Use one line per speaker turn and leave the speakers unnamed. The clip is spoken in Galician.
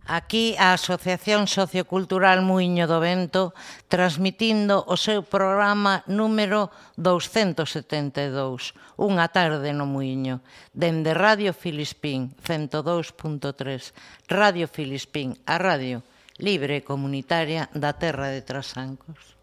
Aquí a Asociación Sociocultural Muíño do Vento transmitindo o seu programa número 272, Unha tarde no Muíño, dende Radio Filispín 102.3, Radio Filispín, a radio libre e comunitaria da terra de Trasancos.